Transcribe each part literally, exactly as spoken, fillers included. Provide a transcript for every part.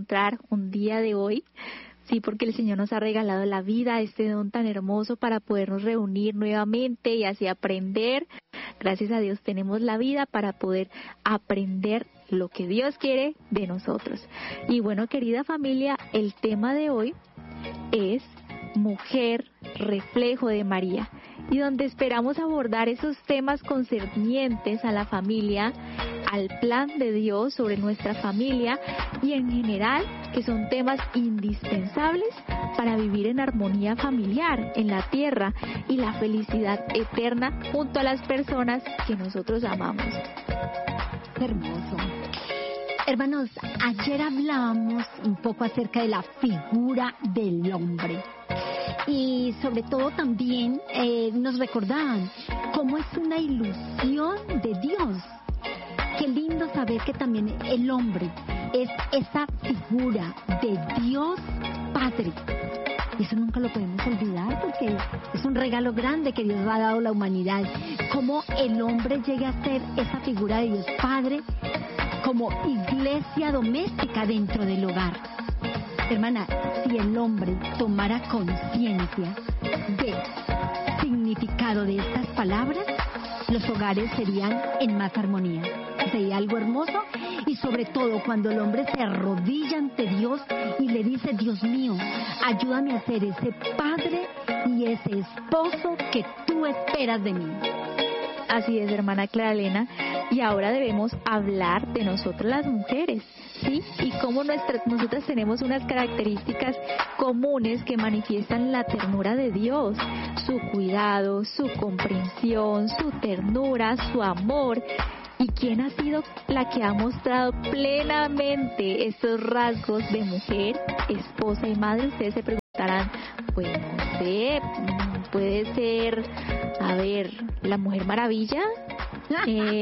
encontrar un día de hoy. Sí, porque el Señor nos ha regalado la vida, este don tan hermoso para podernos reunir nuevamente y así aprender. Gracias a Dios tenemos la vida para poder aprender lo que Dios quiere de nosotros. Y bueno, querida familia, el tema de hoy es Mujer, reflejo de María, y donde esperamos abordar esos temas concernientes a la familia, al plan de Dios sobre nuestra familia y en general que son temas indispensables para vivir en armonía familiar en la tierra y la felicidad eterna junto a las personas que nosotros amamos. Hermoso. Hermanos, ayer hablábamos un poco acerca de la figura del hombre y sobre todo también eh, nos recordaban cómo es una ilusión de Dios. Qué lindo saber que también el hombre es esa figura de Dios Padre. Y eso nunca lo podemos olvidar porque es un regalo grande que Dios ha dado a la humanidad. Cómo el hombre llega a ser esa figura de Dios Padre como iglesia doméstica dentro del hogar. Hermana, si el hombre tomara conciencia del significado de estas palabras, los hogares serían en más armonía. Sería algo hermoso y sobre todo cuando el hombre se arrodilla ante Dios y le dice: Dios mío, ayúdame a ser ese padre y ese esposo que tú esperas de mí. Así es, hermana Clara Elena, y ahora debemos hablar de nosotras las mujeres, ¿sí? Y cómo nuestras, nosotras tenemos unas características comunes que manifiestan la ternura de Dios, su cuidado, su comprensión, su ternura, su amor. ¿Y quién ha sido la que ha mostrado plenamente estos rasgos de mujer, esposa y madre? Ustedes se preguntarán, pues no sé, puede ser, a ver, la Mujer Maravilla, eh,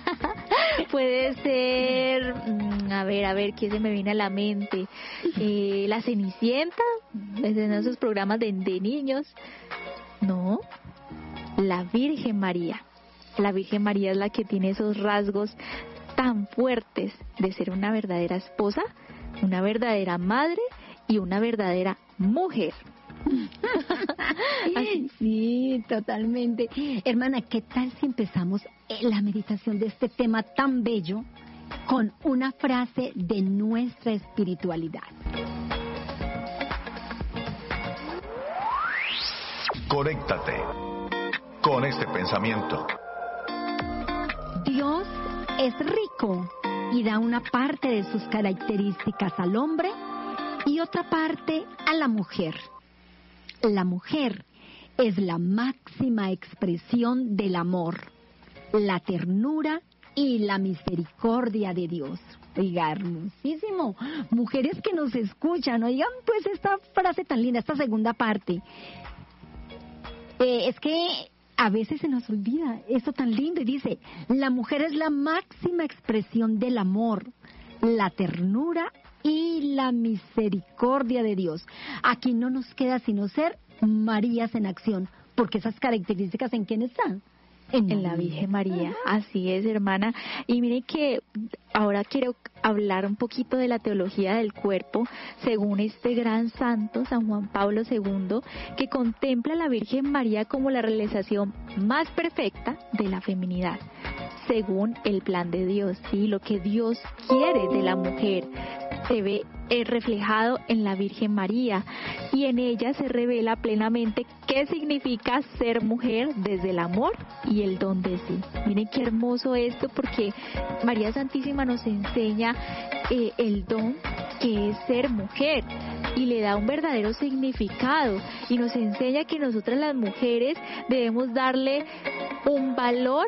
puede ser, a ver, a ver, ¿quién se me viene a la mente? Eh, la Cenicienta, en esos programas de, de niños. No, la Virgen María. La Virgen María es la que tiene esos rasgos tan fuertes de ser una verdadera esposa, una verdadera madre y una verdadera mujer. Sí, totalmente. Hermana, ¿qué tal si empezamos la meditación de este tema tan bello con una frase de nuestra espiritualidad? Conéctate con este pensamiento. Dios es rico y da una parte de sus características al hombre y otra parte a la mujer. La mujer es la máxima expresión del amor, la ternura y la misericordia de Dios. Oiga, hermosísimo. Mujeres que nos escuchan, oigan pues esta frase tan linda, esta segunda parte. Eh, es que a veces se nos olvida esto tan lindo y dice: la mujer es la máxima expresión del amor, la ternura y la misericordia de Dios. Aquí no nos queda sino ser Marías en acción, porque esas características, ¿en quién están? En, en la Virgen María. Así es, hermana. Y mire que ahora quiero hablar un poquito de la teología del cuerpo, según este gran santo, San Juan Pablo segundo, que contempla a la Virgen María como la realización más perfecta de la feminidad, según el plan de Dios, ¿sí? Lo que Dios quiere de la mujer se ve eh, reflejado en la Virgen María, y en ella se revela plenamente qué significa ser mujer desde el amor y el don de sí. Miren qué hermoso esto, porque María Santísima nos enseña eh, el don que es ser mujer y le da un verdadero significado, y nos enseña que nosotras las mujeres debemos darle un valor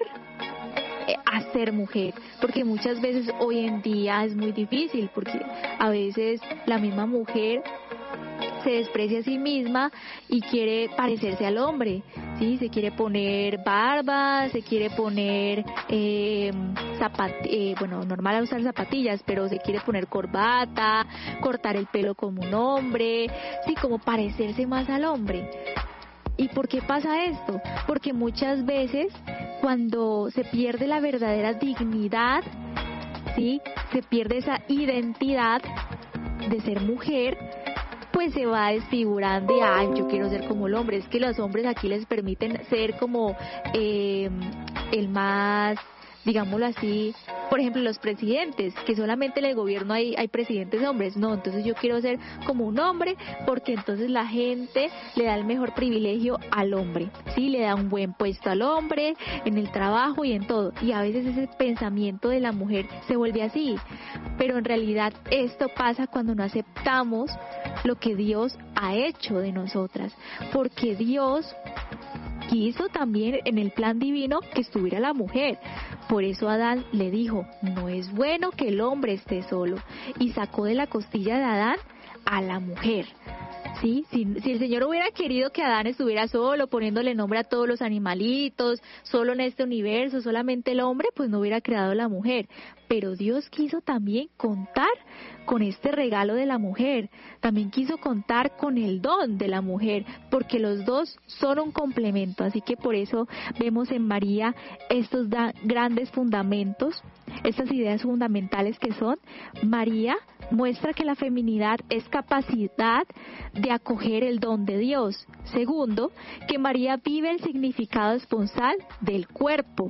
a ser mujer, porque muchas veces hoy en día es muy difícil, porque a veces la misma mujer se desprecia a sí misma y quiere parecerse al hombre, ¿sí? Se quiere poner barba, se quiere poner eh, zapat eh, bueno, normal usar zapatillas, pero se quiere poner corbata, cortar el pelo como un hombre, sí, como parecerse más al hombre. ¿Y por qué pasa esto? Porque muchas veces cuando se pierde la verdadera dignidad, ¿sí? Se pierde esa identidad de ser mujer, pues se va desfigurando y, ay, yo quiero ser como el hombre. Es que los hombres aquí les permiten ser como eh, el más, digámoslo así, por ejemplo, los presidentes, que solamente en el gobierno hay, hay presidentes hombres. No, entonces yo quiero ser como un hombre, porque entonces la gente le da el mejor privilegio al hombre, ¿sí? Le da un buen puesto al hombre, en el trabajo y en todo. Y a veces ese pensamiento de la mujer se vuelve así. Pero en realidad esto pasa cuando no aceptamos lo que Dios ha hecho de nosotras. Porque Dios quiso también en el plan divino que estuviera la mujer. Por eso Adán le dijo, no es bueno que el hombre esté solo. Y sacó de la costilla de Adán a la mujer. ¿Sí? Si, si el Señor hubiera querido que Adán estuviera solo, poniéndole nombre a todos los animalitos, solo en este universo, solamente el hombre, pues no hubiera creado la mujer. Pero Dios quiso también contar con este regalo de la mujer, también quiso contar con el don de la mujer, porque los dos son un complemento. Así que por eso vemos en María estos da- grandes fundamentos, estas ideas fundamentales que son: María muestra que la feminidad es capacidad de acoger el don de Dios. Segundo, que María vive el significado esponsal del cuerpo.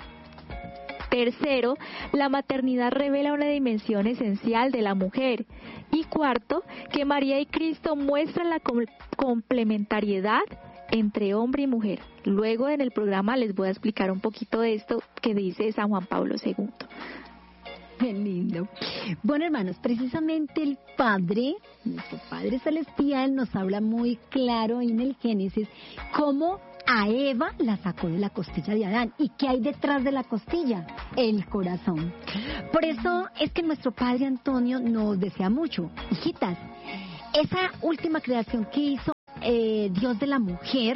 Tercero, la maternidad revela una dimensión esencial de la mujer. Y cuarto, que María y Cristo muestran la com- complementariedad entre hombre y mujer. Luego en el programa les voy a explicar un poquito de esto que dice San Juan Pablo segundo. Qué lindo. Bueno, hermanos, precisamente el Padre, nuestro Padre Celestial, nos habla muy claro en el Génesis cómo a Eva la sacó de la costilla de Adán. ¿Y qué hay detrás de la costilla? El corazón. Por eso es que nuestro Padre Antonio nos decía mucho, hijitas, esa última creación que hizo eh, Dios de la mujer,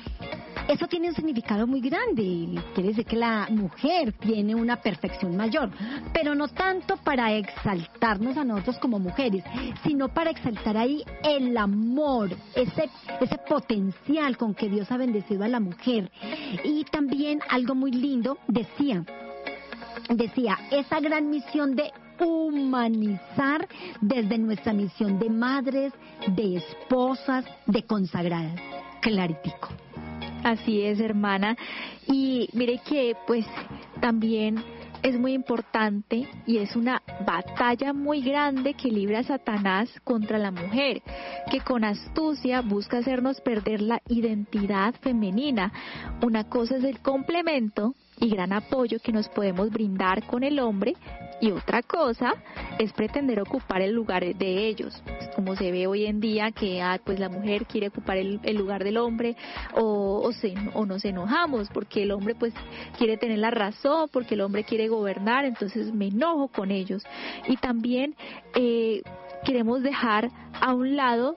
eso tiene un significado muy grande. Quiere decir que la mujer tiene una perfección mayor, pero no tanto para exaltarnos a nosotros como mujeres, sino para exaltar ahí el amor, ese, ese potencial con que Dios ha bendecido a la mujer. Y también algo muy lindo, decía, decía, esa gran misión de humanizar desde nuestra misión de madres, de esposas, de consagradas. Claritico. Así es, hermana. Y mire que pues también es muy importante y es una batalla muy grande que libra Satanás contra la mujer, que con astucia busca hacernos perder la identidad femenina. Una cosa es el complemento y gran apoyo que nos podemos brindar con el hombre, y otra cosa es pretender ocupar el lugar de ellos, como se ve hoy en día que ah, pues la mujer quiere ocupar el, el lugar del hombre, o, o, se, o nos enojamos porque el hombre pues quiere tener la razón, porque el hombre quiere gobernar, entonces me enojo con ellos. Y también eh, queremos dejar a un lado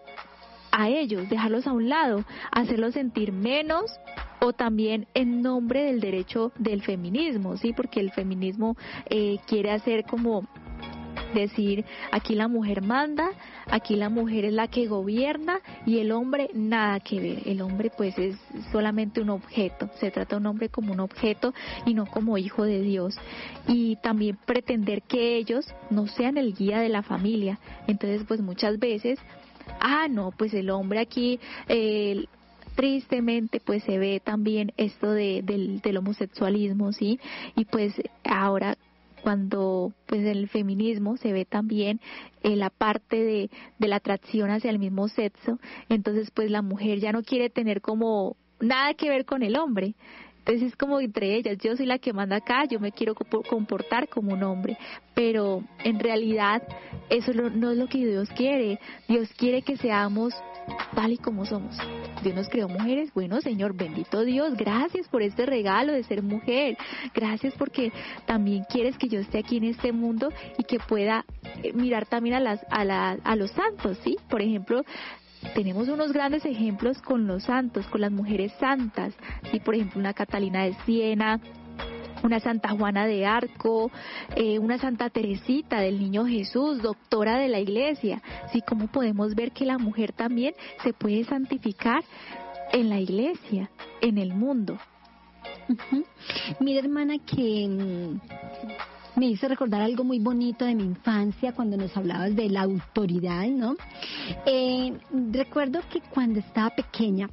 a ellos, dejarlos a un lado, hacerlos sentir menos, o también en nombre del derecho del feminismo, sí, porque el feminismo eh, quiere hacer como decir, aquí la mujer manda, aquí la mujer es la que gobierna y el hombre nada que ver. El hombre pues es solamente un objeto, se trata de un hombre como un objeto y no como hijo de Dios. Y también pretender que ellos no sean el guía de la familia. Entonces pues muchas veces, ah no, pues el hombre aquí... Eh, tristemente pues se ve también esto de, del, del homosexualismo, sí, y pues ahora cuando pues en el feminismo se ve también eh, la parte de, de la atracción hacia el mismo sexo, entonces pues la mujer ya no quiere tener como nada que ver con el hombre. Entonces es como entre ellas, yo soy la que manda acá, yo me quiero comportar como un hombre, pero en realidad eso no es lo que Dios quiere. Dios quiere que seamos tal y como somos. Dios nos creó mujeres. Bueno, Señor, bendito Dios, gracias por este regalo de ser mujer. Gracias porque también quieres que yo esté aquí en este mundo y que pueda mirar también a las a la a los santos, ¿sí? Por ejemplo, tenemos unos grandes ejemplos con los santos, con las mujeres santas, ¿sí? Por ejemplo, una Catalina de Siena, una Santa Juana de Arco, eh, una Santa Teresita del Niño Jesús, doctora de la Iglesia. Sí, cómo podemos ver que la mujer también se puede santificar en la Iglesia, en el mundo. Uh-huh. Mira, hermana, que me hizo recordar algo muy bonito de mi infancia cuando nos hablabas de la autoridad, ¿no? Eh, recuerdo que cuando estaba pequeña,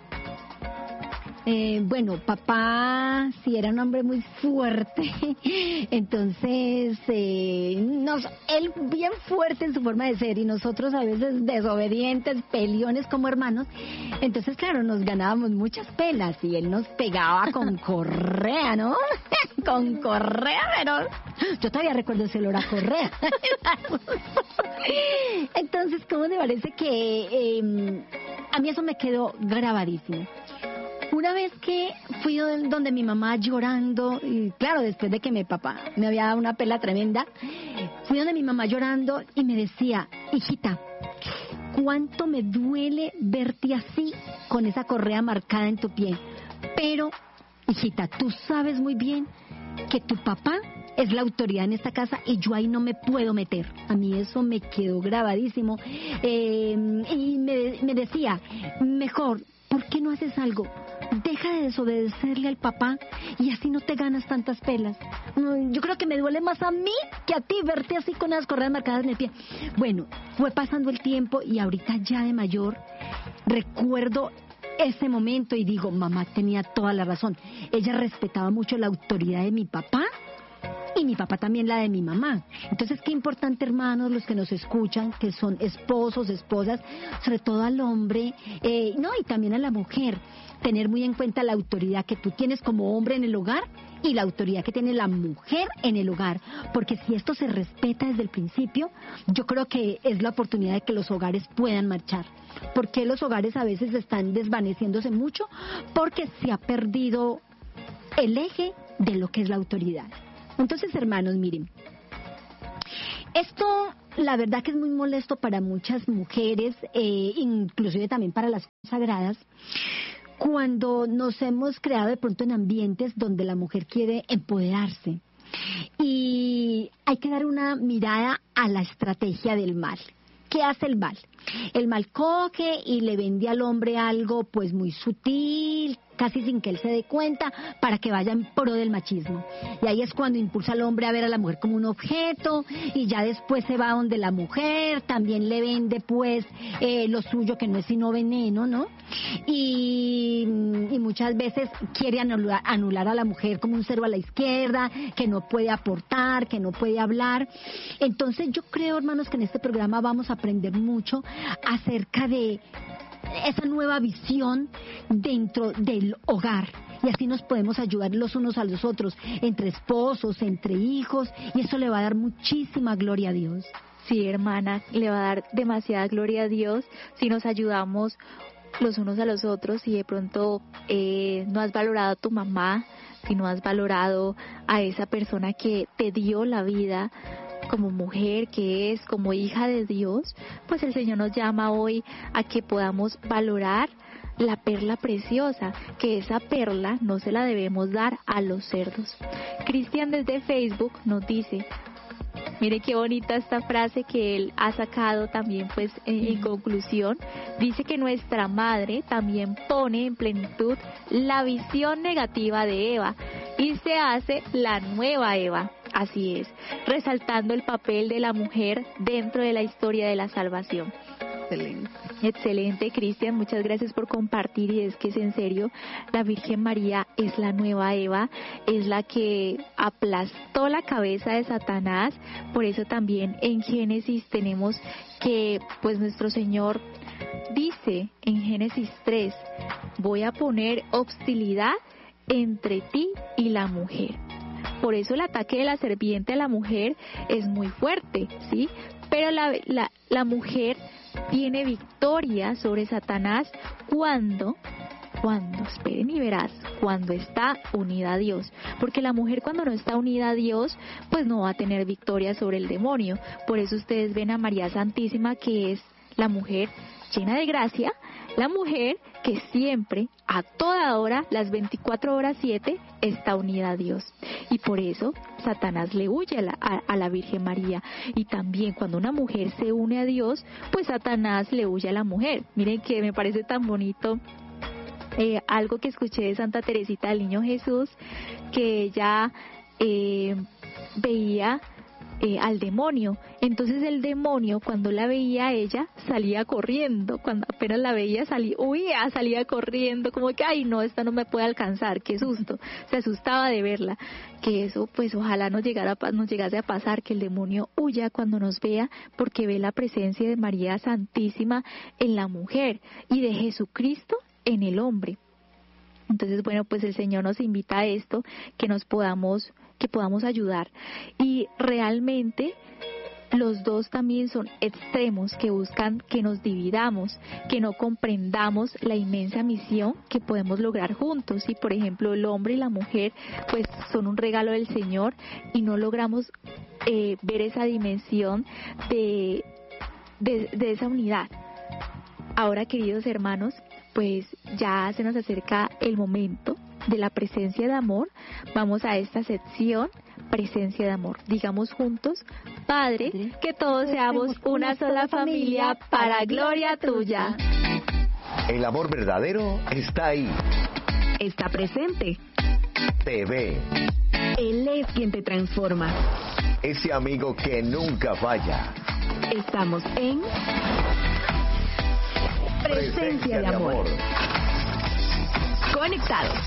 Eh, bueno, papá sí era un hombre muy fuerte, entonces eh, nos, él bien fuerte en su forma de ser y nosotros a veces desobedientes, peleones como hermanos, entonces claro, nos ganábamos muchas pelas y él nos pegaba con correa, ¿no? Con correa, pero yo todavía recuerdo ese olor a correa. Entonces, ¿cómo te parece que eh, a mí eso me quedó grabadísimo? Una vez que fui donde mi mamá llorando, y claro, después de que mi papá me había dado una pela tremenda, fui donde mi mamá llorando y me decía, hijita, cuánto me duele verte así, con esa correa marcada en tu pie. Pero, hijita, tú sabes muy bien que tu papá es la autoridad en esta casa y yo ahí no me puedo meter. A mí eso me quedó grabadísimo. Eh, y me, me decía, mejor, ¿por qué no haces algo? Deja de desobedecerle al papá y así no te ganas tantas pelas. Yo creo que me duele más a mí que a ti verte así con las correas marcadas en el pie. Bueno, fue pasando el tiempo y ahorita ya de mayor recuerdo ese momento y digo, mamá tenía toda la razón. Ella respetaba mucho la autoridad de mi papá y mi papá también la de mi mamá. Entonces, qué importante, hermanos, los que nos escuchan, que son esposos, esposas, sobre todo al hombre, eh, no, y también a la mujer, tener muy en cuenta la autoridad que tú tienes como hombre en el hogar y la autoridad que tiene la mujer en el hogar, porque si esto se respeta desde el principio, yo creo que es la oportunidad de que los hogares puedan marchar. ¿Por qué los hogares a veces están desvaneciéndose mucho? Porque se ha perdido el eje de lo que es la autoridad. Entonces, hermanos, miren, esto la verdad que es muy molesto para muchas mujeres, eh, inclusive también para las consagradas, cuando nos hemos creado de pronto en ambientes donde la mujer quiere empoderarse. Y hay que dar una mirada a la estrategia del mal. ¿Qué hace el mal? El mal coge y le vende al hombre algo pues muy sutil, casi sin que él se dé cuenta, para que vaya en pro del machismo. Y ahí es cuando impulsa al hombre a ver a la mujer como un objeto, y ya después se va donde la mujer, también le vende pues eh, lo suyo, que no es sino veneno, ¿no? Y, y muchas veces quiere anular, anular a la mujer como un cero a la izquierda, que no puede aportar, que no puede hablar. Entonces yo creo, hermanos, que en este programa vamos a aprender mucho acerca de esa nueva visión dentro del hogar, y así nos podemos ayudar los unos a los otros, entre esposos, entre hijos, y eso le va a dar muchísima gloria a Dios. Sí, hermana, le va a dar demasiada gloria a Dios si nos ayudamos los unos a los otros. Si de pronto eh, no has valorado a tu mamá, si no has valorado a esa persona que te dio la vida como mujer, que es como hija de Dios, pues el Señor nos llama hoy a que podamos valorar la perla preciosa, que esa perla no se la debemos dar a los cerdos. Cristian desde Facebook nos dice, mire qué bonita esta frase que él ha sacado también pues en, en conclusión, dice que nuestra madre también pone en plenitud la visión negativa de Eva y se hace la nueva Eva. Así es, resaltando el papel de la mujer dentro de la historia de la salvación. Excelente. Excelente, Cristian, muchas gracias por compartir, y es que es en serio, la Virgen María es la nueva Eva, es la que aplastó la cabeza de Satanás. Por eso también en Génesis tenemos que pues nuestro Señor dice en Génesis tres, voy a poner hostilidad entre ti y la mujer. Por eso el ataque de la serpiente a la mujer es muy fuerte, ¿sí? Pero la, la, la mujer tiene victoria sobre Satanás cuando, cuando, esperen y verás, cuando está unida a Dios. Porque la mujer cuando no está unida a Dios, pues no va a tener victoria sobre el demonio. Por eso ustedes ven a María Santísima, que es la mujer llena de gracia, la mujer que siempre, a toda hora, las veinticuatro horas siete, está unida a Dios. Y por eso Satanás le huye a la, a, a la Virgen María. Y también cuando una mujer se une a Dios, pues Satanás le huye a la mujer. Miren que me parece tan bonito eh, algo que escuché de Santa Teresita del Niño Jesús, que ella... Eh, veía eh, al demonio. Entonces el demonio, cuando la veía a ella, salía corriendo. Cuando apenas la veía, salía, huía, salía corriendo, como que, ay no, esta no me puede alcanzar, qué susto. Se asustaba de verla. Que eso, pues ojalá nos llegara, nos llegase a pasar, que el demonio huya cuando nos vea, porque ve la presencia de María Santísima en la mujer y de Jesucristo en el hombre. Entonces, bueno, pues el Señor nos invita a esto, que nos podamos, que podamos ayudar. Y realmente los dos también son extremos que buscan que nos dividamos, que no comprendamos la inmensa misión que podemos lograr juntos. Y por ejemplo, el hombre y la mujer pues son un regalo del Señor y no logramos eh, ver esa dimensión de, de, de esa unidad. Ahora, queridos hermanos, pues ya se nos acerca el momento de la presencia de amor. Vamos a esta sección, presencia de amor. Digamos juntos: Padre, que todos seamos una sola familia para gloria tuya. El amor verdadero está ahí. Está presente. Te ve. Él es quien te transforma. Ese amigo que nunca falla. Estamos en Presencia, Presencia de amor. amor. Conectados.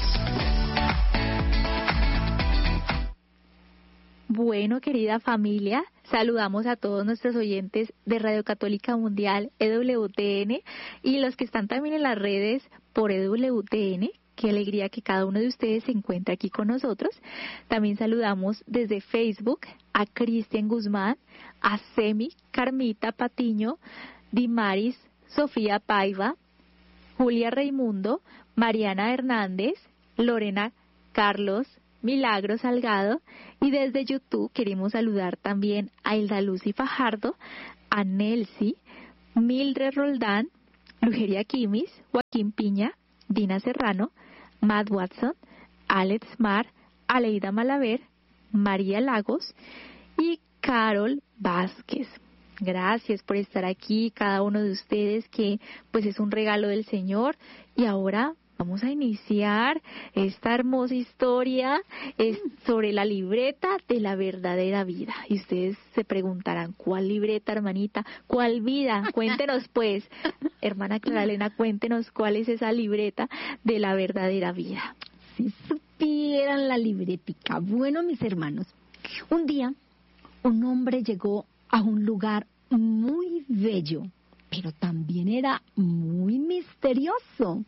Bueno, querida familia, saludamos a todos nuestros oyentes de Radio Católica Mundial, E W T N, y los que están también en las redes por E W T N. Qué alegría que cada uno de ustedes se encuentre aquí con nosotros. También saludamos desde Facebook a Cristian Guzmán, a Semi, Carmita Patiño, Dimaris, Sofía Paiva, Julia Raimundo, Mariana Hernández, Lorena Carlos, Milagro Salgado, y desde YouTube queremos saludar también a Hilda Lucy Fajardo, a Nelsi, Mildred Roldán, Lugeria Quimis, Joaquín Piña, Dina Serrano, Matt Watson, Alex Mar, Aleida Malaver, María Lagos y Carol Vázquez. Gracias por estar aquí, cada uno de ustedes, que pues es un regalo del Señor. Y ahora vamos a iniciar esta hermosa historia es sobre la libreta de la verdadera vida. Y ustedes se preguntarán, ¿cuál libreta, hermanita? ¿Cuál vida? Cuéntenos pues, hermana Clara Elena, cuéntenos cuál es esa libreta de la verdadera vida. Si supieran la libretica. Bueno, mis hermanos, un día un hombre llegó a un lugar muy bello, pero también era muy misterioso.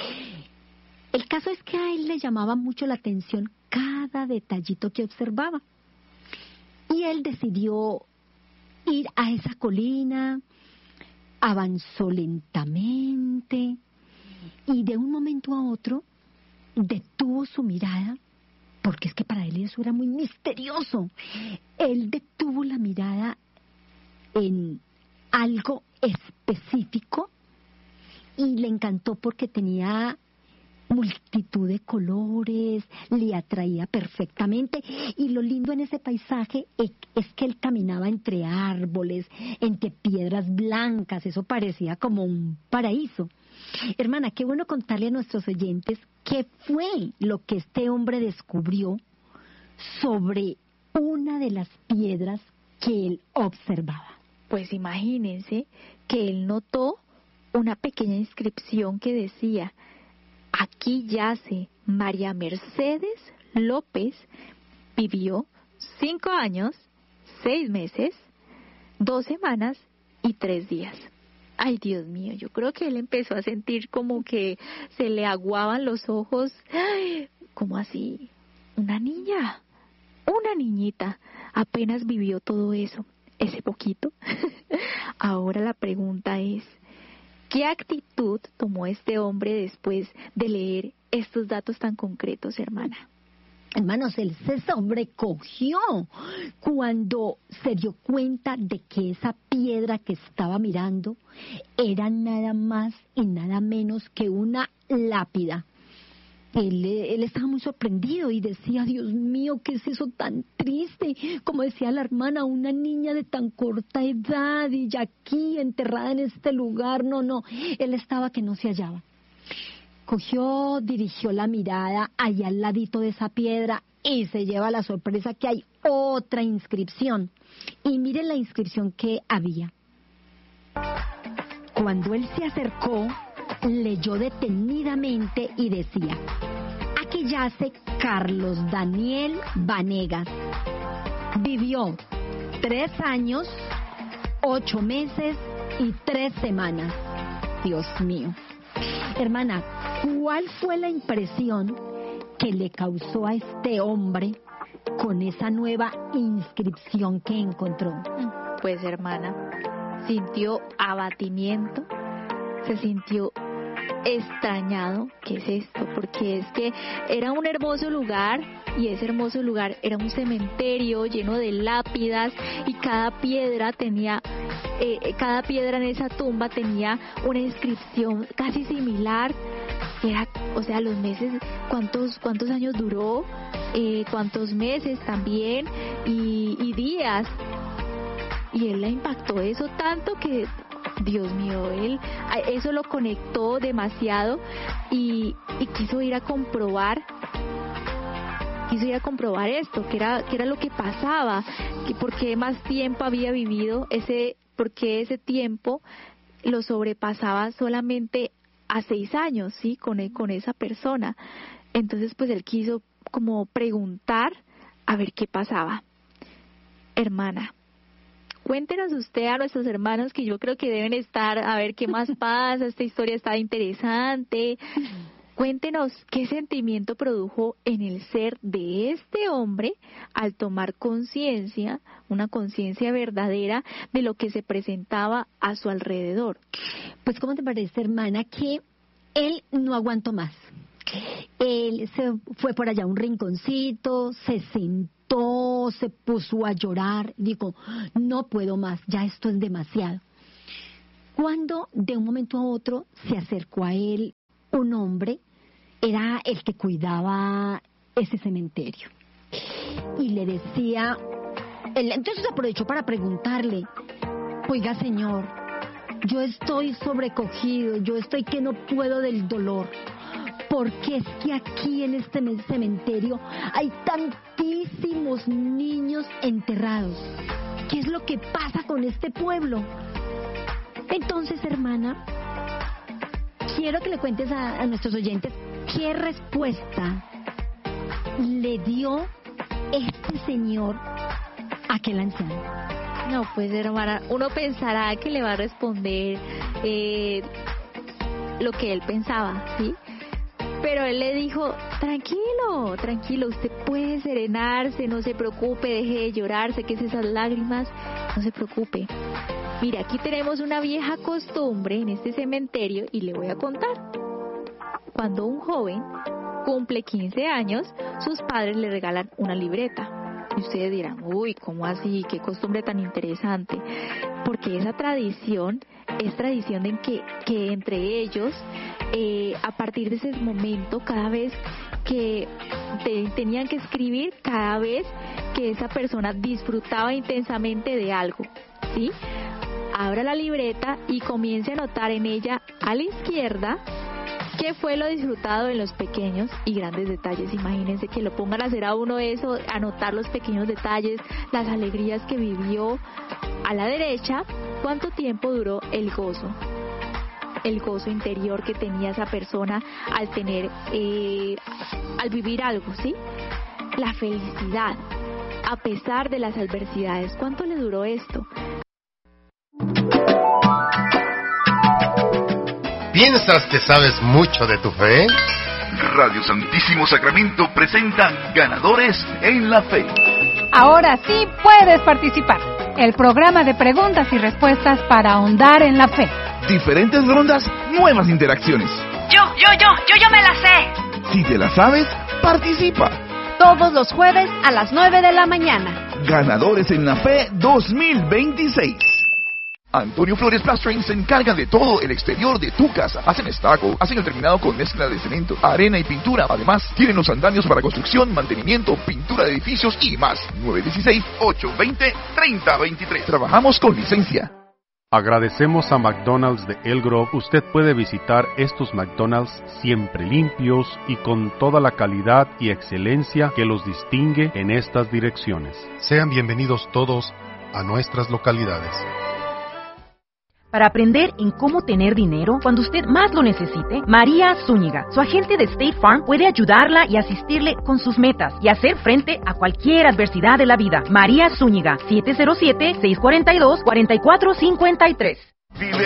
El caso es que a él le llamaba mucho la atención cada detallito que observaba. Y él decidió ir a esa colina, avanzó lentamente y de un momento a otro detuvo su mirada, porque es que para él eso era muy misterioso. Él detuvo la mirada en algo específico y le encantó porque tenía multitud de colores, le atraía perfectamente, y lo lindo en ese paisaje es que él caminaba entre árboles, entre piedras blancas, eso parecía como un paraíso. Hermana, qué bueno contarle a nuestros oyentes qué fue lo que este hombre descubrió sobre una de las piedras que él observaba. Pues imagínense que él notó una pequeña inscripción que decía: aquí yace María Mercedes López, vivió cinco años, seis meses, dos semanas y tres días. Ay, Dios mío, yo creo que él empezó a sentir como que se le aguaban los ojos. Ay, ¿cómo así? Una niña, una niñita, apenas vivió todo eso, ese poquito. Ahora la pregunta es, ¿qué actitud tomó este hombre después de leer estos datos tan concretos, hermana? Hermanos, él se sobrecogió cuando se dio cuenta de que esa piedra que estaba mirando era nada más y nada menos que una lápida. Él, él estaba muy sorprendido y decía, Dios mío, ¿qué es eso tan triste? Como decía la hermana, una niña de tan corta edad y ya aquí enterrada en este lugar. No, no, él estaba que no se hallaba. Cogió, dirigió la mirada allá al ladito de esa piedra y se lleva la sorpresa que hay otra inscripción. Y miren la inscripción que había. Cuando él se acercó, leyó detenidamente y decía: aquí yace Carlos Daniel Vanegas. Vivió tres años, ocho meses y tres semanas. Dios mío. Hermana, ¿cuál fue la impresión que le causó a este hombre con esa nueva inscripción que encontró? Pues, hermana, sintió abatimiento, se sintió extrañado. ¿Qué es esto? Porque es que era un hermoso lugar, y ese hermoso lugar era un cementerio lleno de lápidas, y cada piedra tenía eh, cada piedra en esa tumba tenía una inscripción casi similar. Era, o sea, los meses, cuántos cuántos años duró, eh, cuántos meses también, y, y días. Y él la impactó eso tanto que, Dios mío, él eso lo conectó demasiado, y, y quiso ir a comprobar, quiso ir a comprobar esto, que era, que era lo que pasaba, que por qué más tiempo había vivido, ese, porque ese tiempo lo sobrepasaba solamente a seis años, sí, con, con esa persona. Entonces, pues él quiso como preguntar a ver qué pasaba. Hermana, cuéntenos usted a nuestros hermanos, que yo creo que deben estar, a ver qué más pasa, esta historia está interesante. Cuéntenos qué sentimiento produjo en el ser de este hombre al tomar conciencia, una conciencia verdadera de lo que se presentaba a su alrededor. Pues, ¿cómo te parece, hermana, que él no aguantó más? Él se fue por allá a un rinconcito, se sentó, se puso a llorar, dijo: no puedo más, ya esto es demasiado. Cuando de un momento a otro se acercó a él un hombre, era el que cuidaba ese cementerio, y le decía, él entonces aprovechó para preguntarle: oiga, señor, yo estoy sobrecogido, yo estoy que no puedo del dolor, porque es que aquí en este cementerio hay tantísimos niños enterrados. ¿Qué es lo que pasa con este pueblo? Entonces, hermana, quiero que le cuentes a, a nuestros oyentes qué respuesta le dio este señor a aquel anciano. No, pues, hermana, uno pensará que le va a responder eh, lo que él pensaba, ¿sí? Pero él le dijo: tranquilo, tranquilo, usted puede serenarse, no se preocupe, deje de llorar, séquese esas lágrimas, no se preocupe. Mire, aquí tenemos una vieja costumbre en este cementerio, y le voy a contar. Cuando un joven cumple quince años, sus padres le regalan una libreta. Y ustedes dirán: uy, ¿cómo así? ¿Qué costumbre tan interesante? Porque esa tradición es tradición en que, que entre ellos, eh, a partir de ese momento, cada vez que te, tenían que escribir, cada vez que esa persona disfrutaba intensamente de algo, ¿sí? Abra la libreta y comience a anotar en ella, a la izquierda, qué fue lo disfrutado en los pequeños y grandes detalles. Imagínense que lo pongan a hacer a uno eso, anotar los pequeños detalles, las alegrías que vivió. A la derecha, cuánto tiempo duró el gozo, el gozo interior que tenía esa persona al tener, eh, al vivir algo, ¿sí? La felicidad, a pesar de las adversidades. ¿Cuánto le duró esto? ¿Piensas que sabes mucho de tu fe? Radio Santísimo Sacramento presenta Ganadores en la Fe. Ahora sí puedes participar. El programa de preguntas y respuestas para ahondar en la fe. Diferentes rondas, nuevas interacciones. Yo, yo, yo, yo, yo me la sé. Si te la sabes, participa. Todos los jueves a las nueve de la mañana. Ganadores en la Fe dos mil veintiséis. Antonio Flores Plastering se encarga de todo el exterior de tu casa. Hacen estaco, hacen el terminado con mezcla de cemento, arena y pintura. Además, tienen los andamios para construcción, mantenimiento, pintura de edificios y más. nueve uno seis, ocho dos cero, tres cero dos tres. Trabajamos con licencia. Agradecemos a McDonald's de El Grove. Usted puede visitar estos McDonald's siempre limpios y con toda la calidad y excelencia que los distingue en estas direcciones. Sean bienvenidos todos a nuestras localidades. Para aprender en cómo tener dinero cuando usted más lo necesite, María Zúñiga, su agente de State Farm, puede ayudarla y asistirle con sus metas y hacer frente a cualquier adversidad de la vida. María Zúñiga, siete cero siete, seis cuatro dos, cuatro cuatro cinco tres. Vive